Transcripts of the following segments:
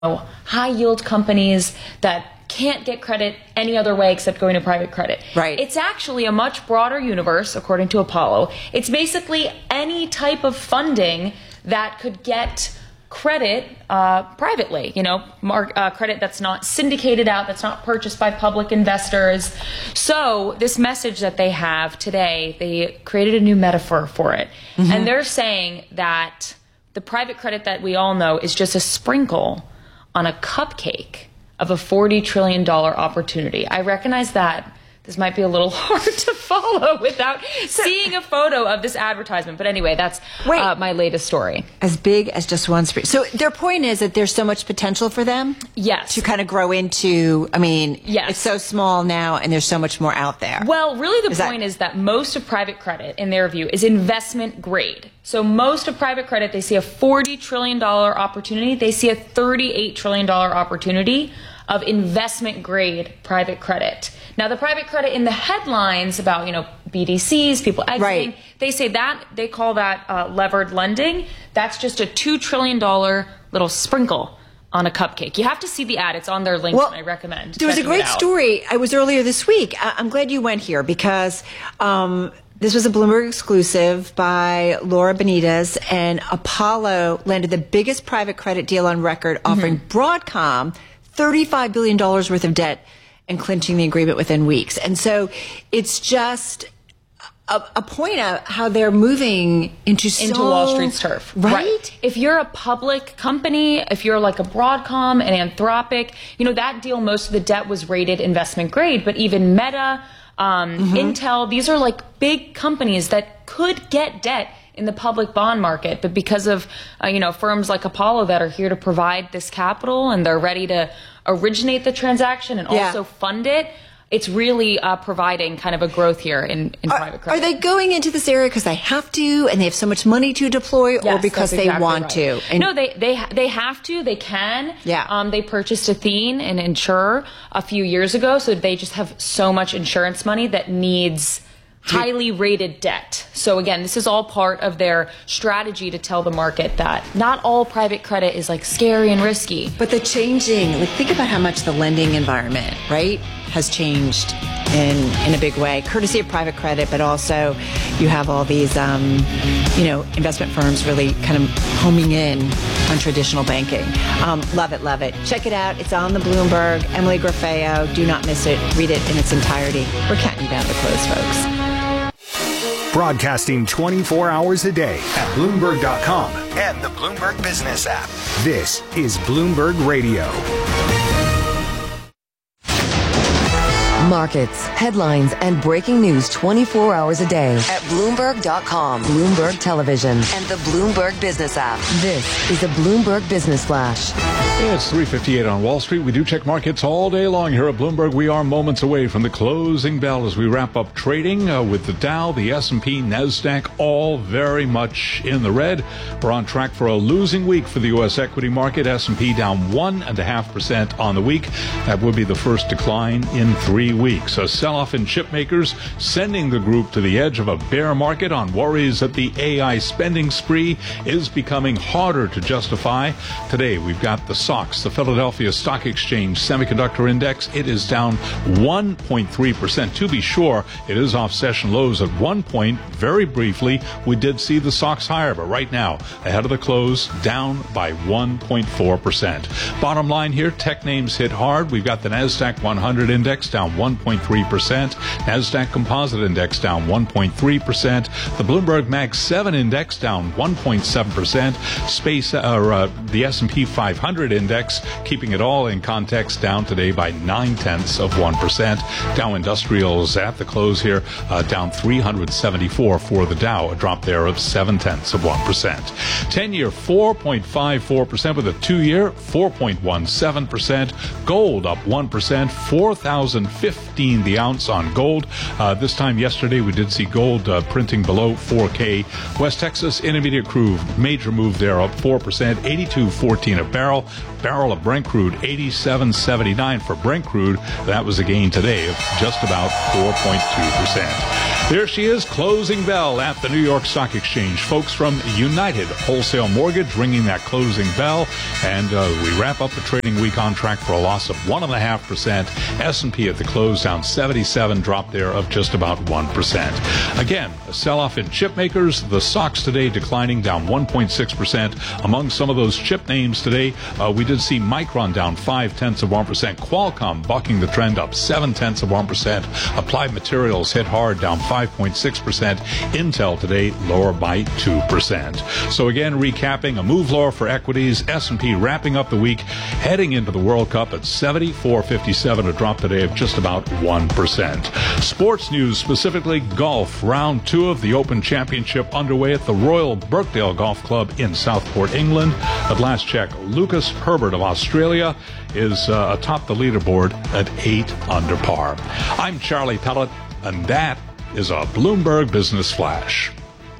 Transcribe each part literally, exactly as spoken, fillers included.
high yield companies that can't get credit any other way except going to private credit. Right. It's actually a much broader universe, according to Apollo. It's basically any type of funding that could get credit uh, privately, you know, mark, uh, credit that's not syndicated out, that's not purchased by public investors. So this message that they have today, they created a new metaphor for it. Mm-hmm. And they're saying that the private credit that we all know is just a sprinkle on a cupcake of a forty trillion dollars opportunity. I recognize that this might be a little hard to follow without seeing a photo of this advertisement. But anyway, that's uh, my latest story. As big as just one spring. So their point is that there's so much potential for them? Yes. To kind of grow into, I mean, yes. It's so small now and there's so much more out there. Well, really the is point that- is that most of private credit, in their view, is investment grade. So most of private credit, they see a forty trillion dollars opportunity. They see a thirty-eight trillion dollars opportunity of investment grade private credit. Now, the private credit in the headlines about, you know, B D Cs, people exiting, right. they say that, they call that uh, levered lending. That's just a two trillion dollars little sprinkle on a cupcake. You have to see the ad. It's on their LinkedIn. Well, I recommend. There was a great story. I was earlier this week. I- I'm glad you went here because um, this was a Bloomberg exclusive by Laura Benitez, and Apollo landed the biggest private credit deal on record, offering mm-hmm. Broadcom thirty-five billion dollars worth of debt and clinching the agreement within weeks. And so it's just a, a point of how they're moving into so, into Wall Street's turf. Right? right? If you're a public company, if you're like a Broadcom, an Anthropic, you know, that deal, most of the debt was rated investment grade, but even Meta, um, mm-hmm. Intel, these are like big companies that could get debt in the public bond market, but because of uh, you know, firms like Apollo that are here to provide this capital and they're ready to originate the transaction and yeah. also fund it, it's really uh, providing kind of a growth here in, in are, private credit. Are they going into this area because they have to and they have so much money to deploy, yes, or because exactly they want right. to? And no, they they they have to. They can. Yeah. Um, they purchased Athene, an insurer, a few years ago, so they just have so much insurance money that needs highly rated debt. So again, this is all part of their strategy to tell the market that not all private credit is like scary and risky. But the changing, like think about how much the lending environment, right, has changed in in a big way, courtesy of private credit, but also you have all these, um, you know, investment firms really kind of homing in on traditional banking. Um, love it, love it. Check it out. It's on the Bloomberg. Emily Grafeo. Do not miss it. Read it in its entirety. We're counting down the close, folks. Broadcasting twenty-four hours a day at Bloomberg dot com and the Bloomberg Business app. This is Bloomberg Radio. Markets, headlines, and breaking news twenty-four hours a day at Bloomberg dot com, Bloomberg Television, and the Bloomberg Business app. This is a Bloomberg Business Flash. It's three fifty-eight on Wall Street. We do check markets all day long here at Bloomberg. We are moments away from the closing bell as we wrap up trading uh, with the Dow, the S and P, NASDAQ, all very much in the red. We're on track for a losing week for the U S equity market. S and P down one point five percent on the week. That would be the first decline in three weeks. A sell-off in chip makers sending the group to the edge of a bear market on worries that the A I spending spree is becoming harder to justify. Today, we've got the S O X, the Philadelphia Stock Exchange Semiconductor Index. It is down one point three percent. To be sure, it is off session lows at one point. Very briefly, we did see the S O X higher, but right now, ahead of the close, down by one point four percent. Bottom line here, tech names hit hard. We've got the NASDAQ one hundred index down one point three percent. NASDAQ Composite Index down one point three percent. The Bloomberg Mag seven Index down one point seven percent. Space, uh, uh, the S and P five hundred Index, keeping it all in context, down today by nine tenths of one percent. Dow Industrials at the close here, uh, down three hundred seventy-four for the Dow, a drop there of seven tenths of one percent. ten-year four point five four percent with a two-year four point one seven percent. Gold up one percent, four thousand fifteen the ounce on gold. Uh, this time yesterday we did see gold uh, printing below four K. West Texas Intermediate crude, major move there, up four percent, eighty-two fourteen a barrel. Barrel of Brent crude, eighty-seven seventy-nine for Brent crude. That was a gain today of just about four point two percent. There she is, closing bell at the New York Stock Exchange. Folks from United Wholesale Mortgage ringing that closing bell. And uh, we wrap up the trading week on track for a loss of one point five percent. S and P at the close down seventy-seven, drop there of just about one percent. Again, a sell-off in chip makers. The stocks today declining down one point six percent. Among some of those chip names today, uh, we did see Micron down five tenths of one percent. Qualcomm bucking the trend up seven tenths of one percent. Applied Materials hit hard down five point six percent. Intel today lower by two percent. So again, recapping, a move lower for equities. S and P wrapping up the week, heading into the World Cup at seventy-four fifty-seven, a drop today of just about one percent. Sports news, specifically golf. Round two of the Open Championship underway at the Royal Birkdale Golf Club in Southport, England. At last check, Lucas Herbert of Australia is uh, atop the leaderboard at eight under par. I'm Charlie Pellet, and that is a Bloomberg Business Flash.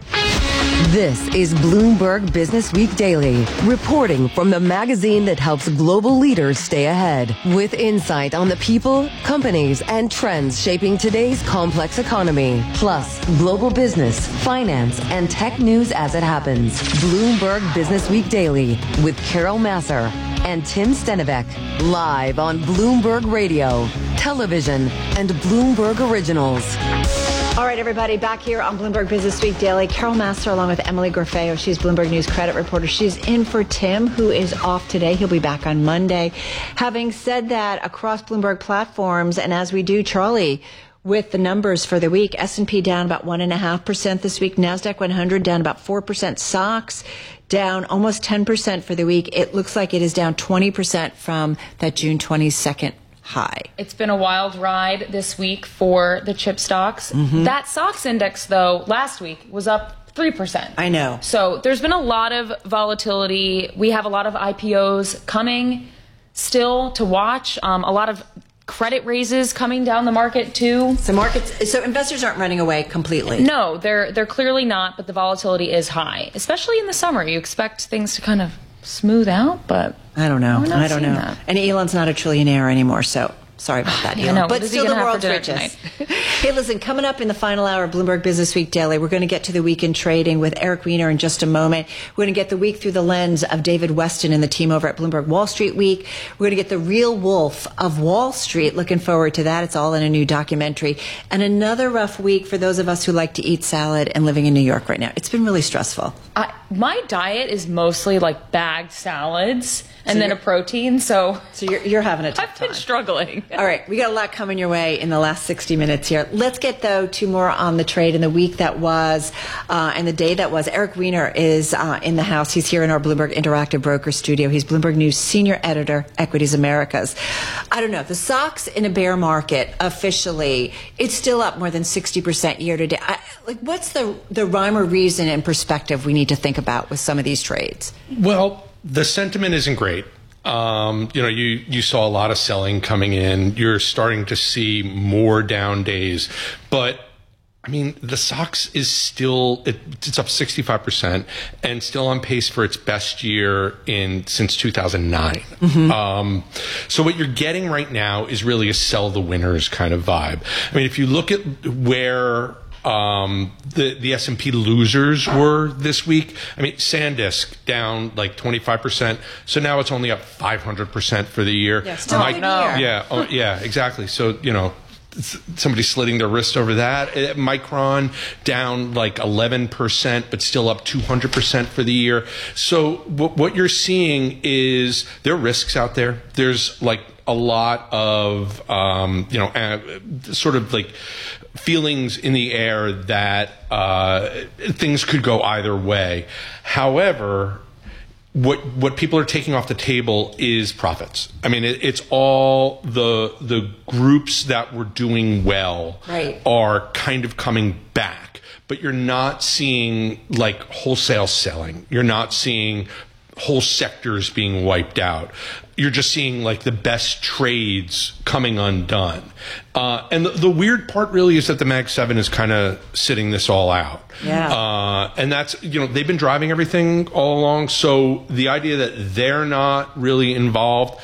This is Bloomberg Business Week Daily, reporting from the magazine that helps global leaders stay ahead, with insight on the people, companies, and trends shaping today's complex economy, plus global business, finance, and tech news as it happens. Bloomberg Business Week Daily with Carol Massar and Tim Stenivek, live on Bloomberg Radio, television, and Bloomberg Originals. All right, everybody, back here on Bloomberg Business Week Daily. Carol Massar along with Emily Gorfeo. She's Bloomberg News credit reporter. She's in for Tim, who is off today. He'll be back on Monday. Having said that, across Bloomberg platforms, and as we do, Charlie, with the numbers for the week, S and P down about one point five percent this week. NASDAQ one hundred down about four percent. S O X down almost ten percent for the week. It looks like it is down twenty percent from that June twenty-second high. It's been a wild ride this week for the chip stocks. Mm-hmm. That S O X index, though, last week was up three percent. I know. So there's been a lot of volatility. We have a lot of I P Os coming still to watch. Um, a lot of credit raises coming down the market, too. So markets, so investors aren't running away completely. No, they're they're clearly not, but the volatility is high, especially in the summer. You expect things to kind of smooth out, but I don't know. We're not I don't know. that. And Elon's not a trillionaire anymore, so sorry about that, Elon. I know. But still the world's richest. Hey, listen, coming up in the final hour of Bloomberg Business Week Daily, we're going to get to the week in trading with Eric Weiner in just a moment. We're going to get the week through the lens of David Weston and the team over at Bloomberg Wall Street Week. We're going to get the real wolf of Wall Street. Looking forward to that. It's all in a new documentary. And another rough week for those of us who like to eat salad and living in New York right now. It's been really stressful. Uh, my diet is mostly like bagged salads and so then a protein, so so you're, you're having a tough I've been time. struggling. All right, we got a lot coming your way in the last sixty minutes here. Let's get, though, to more on the trade in the week that was uh, and the day that was. Eric Weiner is uh, in the house. He's here in our Bloomberg Interactive Broker studio. He's Bloomberg News Senior Editor, Equities Americas. I don't know. The S O X in a bear market, officially, it's still up more than sixty percent year to date. I, like, what's the, the rhyme or reason and perspective we need to think about with some of these trades? Well, the sentiment isn't great. Um, you know, you, you saw a lot of selling coming in. You're starting to see more down days. But, I mean, the S O X is still, it, it's up sixty-five percent and still on pace for its best year in since two thousand nine. Mm-hmm. Um, so what you're getting right now is really a sell the winners kind of vibe. I mean, if you look at where Um, the, the S and P losers were this week. I mean, SanDisk down like twenty-five percent. So now it's only up five hundred percent for the year. Yeah, still Mike, a good year. Yeah, oh, yeah, exactly. So, you know, somebody slitting their wrist over that. Micron down like eleven percent, but still up two hundred percent for the year. So what, what you're seeing is there are risks out there. There's like a lot of, um, you know, uh, sort of like feelings in the air that uh, things could go either way. However, what what people are taking off the table is profits. I mean, it, it's all the the groups that were doing well right. are kind of coming back, but you're not seeing like wholesale selling. You're not seeing whole sectors being wiped out. You're just seeing like the best trades coming undone. Uh, and the, the weird part really is that the Mag seven is kind of sitting this all out. Yeah. Uh, and that's, you know, they've been driving everything all along. So the idea that they're not really involved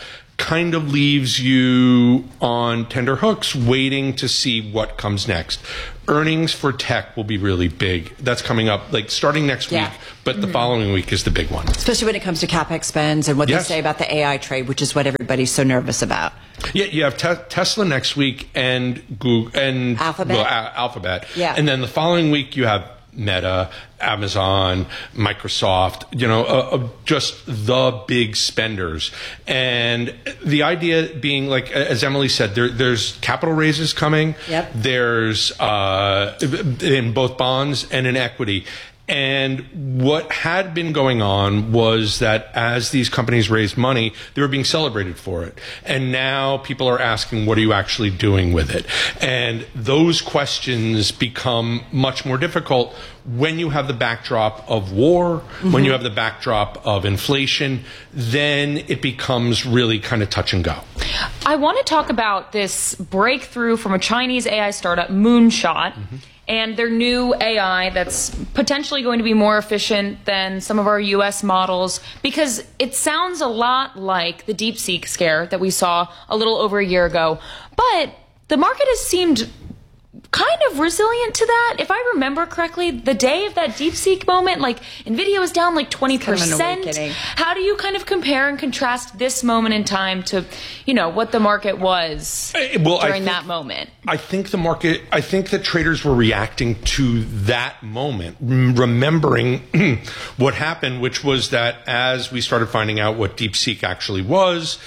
kind of leaves you on tender hooks waiting to see what comes next. Earnings for tech will be really big. That's coming up like starting next Yeah. week, but Mm-hmm. the following week is the big one. Especially when it comes to CapEx spends and what Yes. they say about the A I trade, which is what everybody's so nervous about. Yeah, you have te- Tesla next week and Google and Alphabet. well, Al- Alphabet. Yeah. And then the following week you have Meta, Amazon, Microsoft, you know, uh, uh, just the big spenders. And the idea being, like, as Emily said, there, there's capital raises coming. Yep. There's uh, in both bonds and in equity. And what had been going on was that as these companies raised money, they were being celebrated for it. And now people are asking, what are you actually doing with it? And those questions become much more difficult when you have the backdrop of war, mm-hmm. when you have the backdrop of inflation. Then it becomes really kind of touch and go. I want to talk about this breakthrough from a Chinese A I startup, Moonshot. Mm-hmm. And their new A I that's potentially going to be more efficient than some of our U S models, because it sounds a lot like the DeepSeek scare that we saw a little over a year ago. But the market has seemed kind of resilient to that. If I remember correctly, the day of that DeepSeek moment, like Nvidia was down like twenty percent. Kind of an awakening. How do you kind of compare and contrast this moment in time to, you know, what the market was Uh, well, I during think- that moment? I think the market, I think that traders were reacting to that moment, m- remembering what happened, which was that as we started finding out what DeepSeek actually was,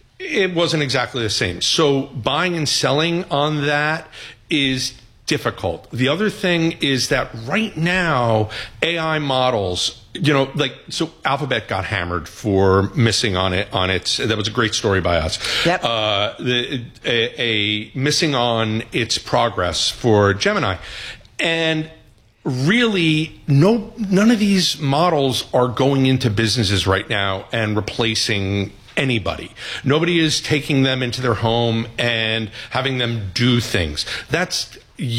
it wasn't exactly the same. So buying and selling on that is difficult. The other thing is that right now, A I models, you know, like, so Alphabet got hammered for missing on it, on its, that was a great story by us. Yep. Uh, the, a, a missing on its progress for Gemini. And really, no, none of these models are going into businesses right now and replacing anybody. Nobody is taking them into their home and having them do things. That's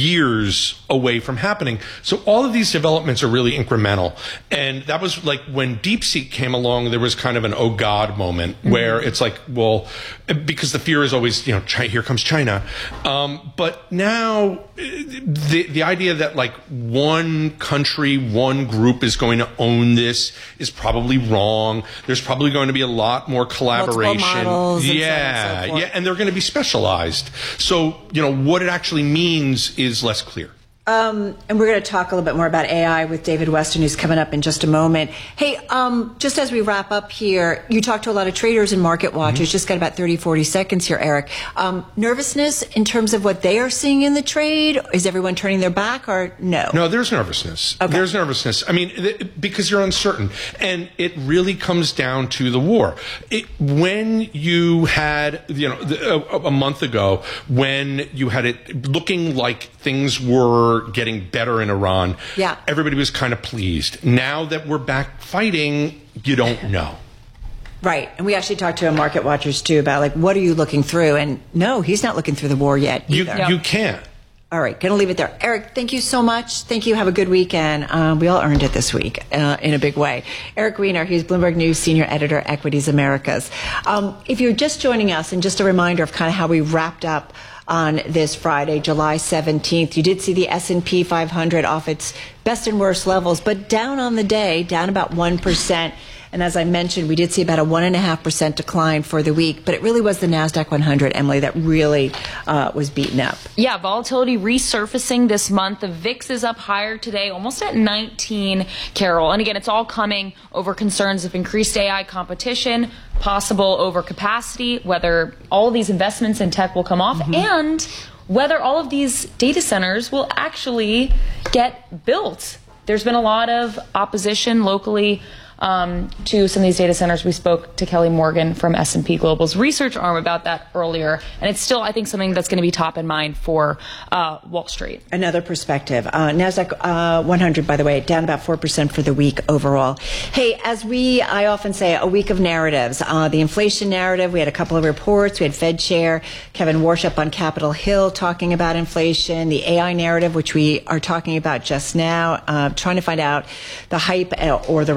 years away from happening. So all of these developments are really incremental. And that was like when DeepSeek came along, there was kind of an oh God moment mm-hmm. where it's like, well, because the fear is always, you know, China, here comes China. Um, but now the, the idea that like one country, one group is going to own this is probably wrong. There's probably going to be a lot more collaboration. Multiple models and so on yeah. and so forth. Yeah. And they're going to be specialized. So, you know, what it actually means is less clear. Um, and we're going to talk a little bit more about A I with David Weston, who's coming up in just a moment. Hey, um, just as we wrap up here, you talked to a lot of traders and market watchers. Mm-hmm. Just got about thirty, forty seconds here, Eric. Um, nervousness in terms of what they are seeing in the trade? Is everyone turning their back or no? No, there's nervousness. Okay. There's nervousness. I mean, th- because you're uncertain. And it really comes down to the war. It, when you had, you know, the, a, a month ago, when you had it looking like things were getting better in Iran, yeah. everybody was kind of pleased. Now that we're back fighting, you don't know. Right. And we actually talked to a market watchers too about like, what are you looking through? And no, he's not looking through the war yet You, either. you can't. All right, going to leave it there. Eric, thank you so much. Thank you. Have a good weekend. Um, we all earned it this week uh, in a big way. Eric Weiner, he's Bloomberg News Senior Editor, Equities Americas. Um, if you're just joining us, and just a reminder of kind of how we wrapped up on this Friday, July seventeenth. You did see the S and P five hundred off its best and worst levels, but down on the day, down about one percent. And as I mentioned, we did see about a one point five percent decline for the week, but it really was the NASDAQ one hundred, Emily, that really uh, was beaten up. Yeah, volatility resurfacing this month. The V I X is up higher today, almost at nineteen, Carol. And again, it's all coming over concerns of increased A I competition, possible overcapacity, whether all of these investments in tech will come off, mm-hmm. and whether all of these data centers will actually get built. There's been a lot of opposition locally Um, to some of these data centers. We spoke to Kelly Morgan from S and P Global's research arm about that earlier, and it's still, I think, something that's going to be top in mind for uh, Wall Street. Another perspective. Uh, NASDAQ uh, one hundred, by the way, down about four percent for the week overall. Hey, as we, I often say, a week of narratives. Uh, the inflation narrative, we had a couple of reports. We had Fed Chair Kevin Warsh up on Capitol Hill talking about inflation. The A I narrative, which we are talking about just now, uh, trying to find out the hype or the reality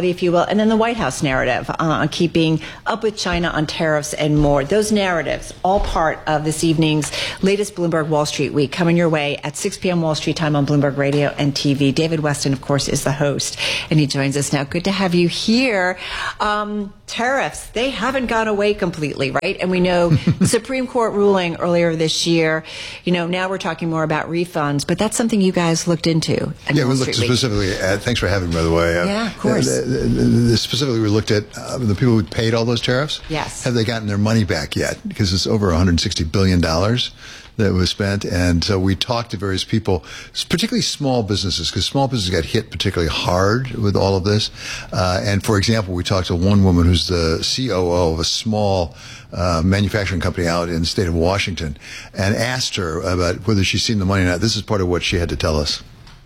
if you will, and then the White House narrative uh, on keeping up with China on tariffs and more. Those narratives, all part of this evening's latest Bloomberg Wall Street Week, coming your way at six p.m. Wall Street time on Bloomberg Radio and T V. David Westin, of course, is the host, and he joins us now. Good to have you here. Um, tariffs, they haven't gone away completely, right? And we know the Supreme Court ruling earlier this year, you know, now we're talking more about refunds, but that's something you guys looked into. Yeah, we looked specifically at, thanks for having me, by the way. Uh, yeah, of course. Uh, the, the, the, specifically, we looked at uh, the people who paid all those tariffs. Yes. Have they gotten their money back yet? Because it's over one hundred sixty billion dollars that was spent. And so we talked to various people, particularly small businesses, because small businesses got hit particularly hard with all of this. Uh, and for example, we talked to one woman who's the C O O of a small uh, manufacturing company out in the state of Washington, and asked her about whether she's seen the money or not. This is part of what she had to tell us.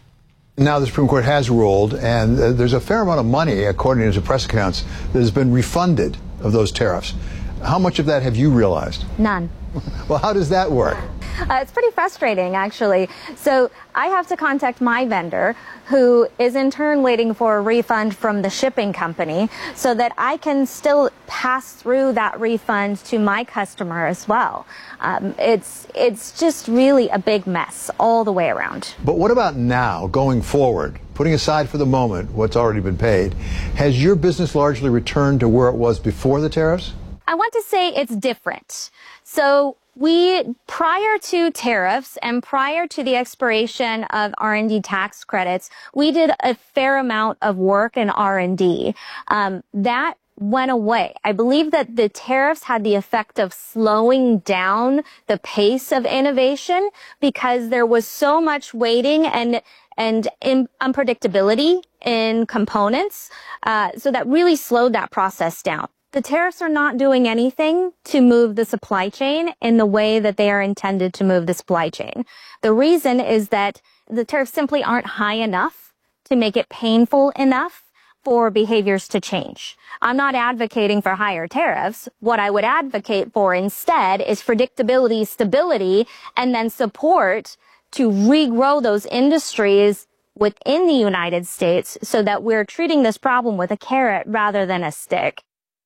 Now the Supreme Court has ruled, and uh, there's a fair amount of money, according to press accounts, that has been refunded of those tariffs. How much of that have you realized? None. Well, how does that work? Uh, it's pretty frustrating, actually. So I have to contact my vendor, who is in turn waiting for a refund from the shipping company, so that I can still pass through that refund to my customer as well. Um, it's it's just really a big mess all the way around. But what about now, going forward? Putting aside for the moment what's already been paid, has your business largely returned to where it was before the tariffs? I want to say it's different. So we, prior to tariffs and prior to the expiration of R and D tax credits, we did a fair amount of work in R and D. Um, that went away. I believe that the tariffs had the effect of slowing down the pace of innovation because there was so much waiting and and in unpredictability in components. Uh, so that really slowed that process down. The tariffs are not doing anything to move the supply chain in the way that they are intended to move the supply chain. The reason is that the tariffs simply aren't high enough to make it painful enough for behaviors to change. I'm not advocating for higher tariffs. What I would advocate for instead is predictability, stability, and then support to regrow those industries within the United States so that we're treating this problem with a carrot rather than a stick.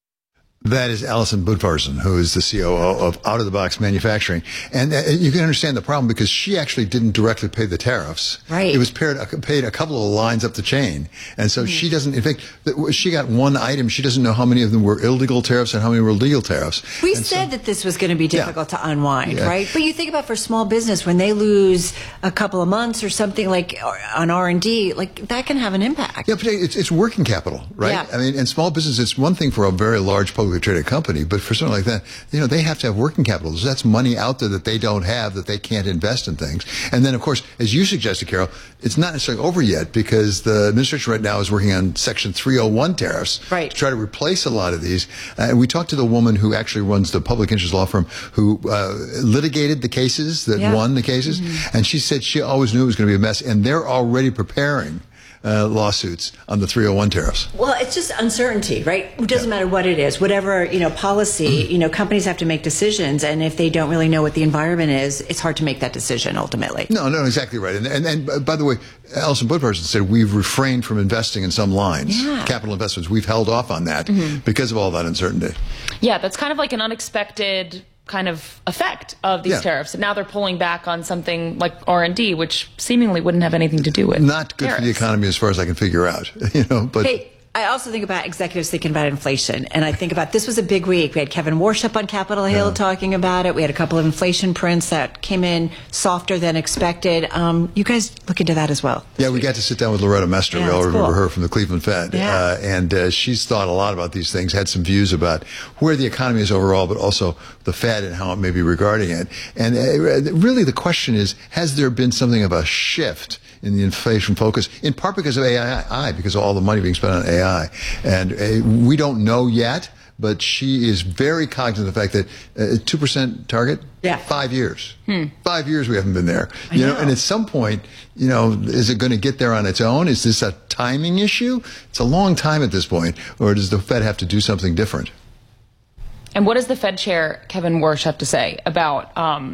That is Alison Budvarson, who is the C O O of Out of the Box Manufacturing. And uh, you can understand the problem because she actually didn't directly pay the tariffs. Right. It was paid, paid a couple of lines up the chain. And so mm-hmm. she doesn't, in fact, she got one item. She doesn't know how many of them were illegal tariffs and how many were legal tariffs. We and said so, that this was going to be difficult yeah. to unwind, yeah. right? But you think about for small business, when they lose a couple of months or something like on R and D, like that can have an impact. Yeah, but it's, it's working capital, right? Yeah. I mean, in small business, it's one thing for a very large publicly traded company, but for something like that, you know, they have to have working capital. So that's money out there that they don't have, that they can't invest in things. And then, of course, as you suggested, Carol, it's not necessarily over yet because the administration right now is working on Section three oh one tariffs right. to try to replace a lot of these. Uh, and we talked to the woman who actually runs the public interest law firm who uh, litigated the cases, that yeah. won the cases. Mm-hmm. And she said she always knew it was going to be a mess, and they're already preparing Uh, lawsuits on the three oh one tariffs. Well, it's just uncertainty, right? It doesn't yeah. matter what it is. Whatever, you know, policy, mm-hmm. you know, companies have to make decisions. And if they don't really know what the environment is, it's hard to make that decision ultimately. No, no, exactly right. And, and, and by the way, Alison Budvarson said we've refrained from investing in some lines. Yeah. Capital investments, we've held off on that mm-hmm. because of all that uncertainty. Yeah, that's kind of like an unexpected kind of effect of these yeah. tariffs. Now they're pulling back on something like R and D, which seemingly wouldn't have anything to do with Not good tariffs. for the economy as far as I can figure out. You know, but hey, I also think about executives thinking about inflation, and I think about this was a big week. We had Kevin Warsh up on Capitol Hill yeah. talking about it. We had a couple of inflation prints that came in softer than expected. Um, you guys look into that as well. Yeah, we got to sit down with Loretta Mester. Yeah, we all remember cool. her from the Cleveland Fed. Yeah. Uh, and uh, she's thought a lot about these things, had some views about where the economy is overall, but also the Fed and how it may be regarding it. And uh, really the question is, has there been something of a shift in the inflation focus, in part because of A I, because of all the money being spent on A I? And uh, we don't know yet, but she is very cognizant of the fact that uh, two percent target, yeah. five years. Hmm. Five years we haven't been there. I You know, know. and at some point, you know, is it going to get there on its own? Is this a timing issue? It's a long time at this point. Or does the Fed have to do something different? And what does the Fed chair, Kevin Warsh, have to say about um,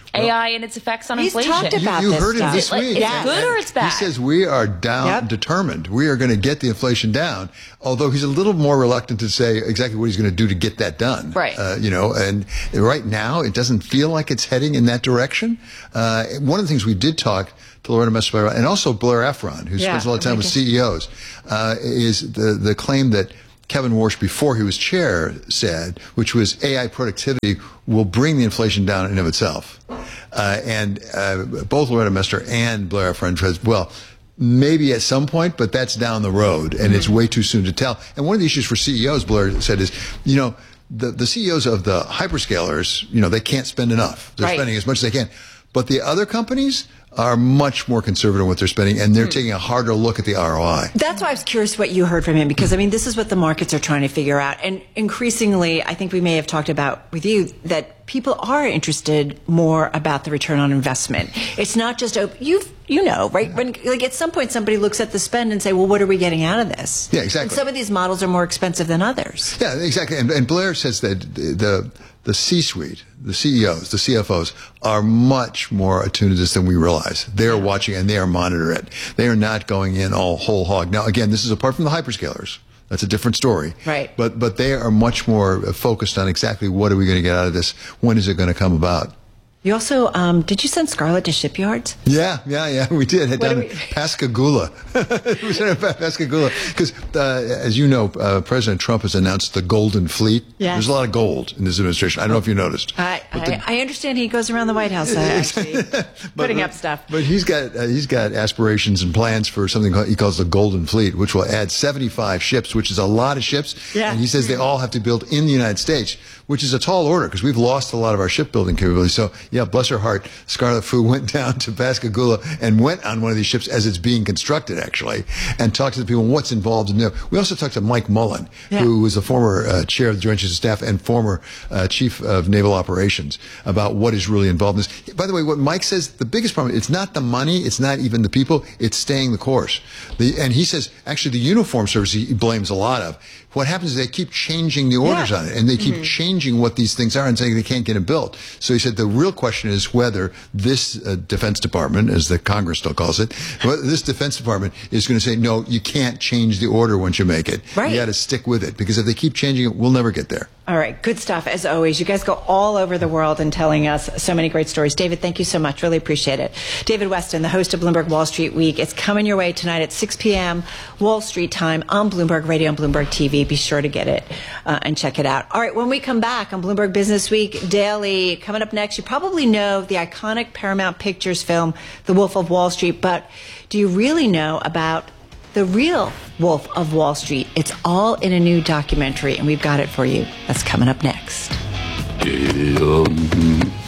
A I and its effects on He's inflation. talked about You, you this heard him stuff. this Like, week. it's Yeah. good or it's bad? He says we are down, Yep. determined. We are going to get the inflation down. Although he's a little more reluctant to say exactly what he's going to do to get that done. Right. Uh, you know, and right now it doesn't feel like it's heading in that direction. Uh, one of the things we did talk to Loretta Mester and also Blair Efron, who Yeah. spends a lot of time with C E Os, uh, is the the claim that Kevin Warsh, before he was chair, said, which was A I productivity will bring the inflation down in and of itself. Uh, and uh, both Loretta Mester and Blair Efron said, well, maybe at some point, but that's down the road, and mm-hmm. it's way too soon to tell. And one of the issues for C E Os, Blair said, is, you know, the, the C E Os of the hyperscalers, you know, they can't spend enough. They're right. spending as much as they can. But the other companies are much more conservative in what they're spending, and they're mm. taking a harder look at the R O I. That's why I was curious what you heard from him, because, I mean, this is what the markets are trying to figure out. And increasingly, I think we may have talked about with you that people are interested more about the return on investment. It's not just, you you know, right? When, like, at some point, somebody looks at the spend and say, well, what are we getting out of this? Yeah, exactly. And some of these models are more expensive than others. Yeah, exactly. And, and Blair says that the the C-suite, the C E Os, the C F Os are much more attuned to this than we realize. They're yeah. watching and they are monitoring it. They are not going in all whole hog. Now, again, this is apart from the hyperscalers. That's a different story. Right. But but they are much more focused on exactly what are we going to get out of this? When is it going to come about? You also, um, did you send Scarlett to shipyards? Yeah, yeah, yeah, we did. Head What down do we- to Pascagoula. We sent her to Pascagoula. Because, uh, as you know, uh, President Trump has announced the Golden Fleet. Yes. There's a lot of gold in this administration. I don't know if you noticed. I, But I, the- I understand he goes around the White House, uh, actually, putting up stuff. But he's got uh, he's got aspirations and plans for something called, he calls the Golden Fleet, which will add seventy-five ships, which is a lot of ships. Yeah. And he says they all have to build in the United States, which is a tall order because we've lost a lot of our shipbuilding capability. So, yeah, bless her heart, Scarlett Fu went down to Pascagoula and went on one of these ships as it's being constructed, actually, and talked to the people what's involved in there. We also talked to Mike Mullen, yeah. who was the former uh, chair of the Joint Chiefs of Staff and former uh, chief of naval operations, about what is really involved in this. By the way, what Mike says, the biggest problem, it's not the money, it's not even the people, it's staying the course. The, and he says, actually, the uniform service he blames a lot of. What happens is they keep changing the orders yeah. on it, and they keep mm-hmm. changing what these things are and saying they can't get it built. So he said the real question is whether this uh, Defense Department, as the Congress still calls it, whether this Defense Department is going to say, no, you can't change the order once you make it. Right. You got to stick with it, because if they keep changing it, we'll never get there. All right. Good stuff, as always. You guys go all over the world and telling us so many great stories. David, thank you so much. Really appreciate it. David Weston, the host of Bloomberg Wall Street Week. It's coming your way tonight at six p.m. Wall Street time on Bloomberg Radio and Bloomberg T V. Be sure to get it uh, and check it out. All right. When we come back on Bloomberg Business Week Daily, coming up next, you probably know the iconic Paramount Pictures film, The Wolf of Wall Street. But do you really know about the real Wolf of Wall Street? It's all in a new documentary, and we've got it for you. That's coming up next.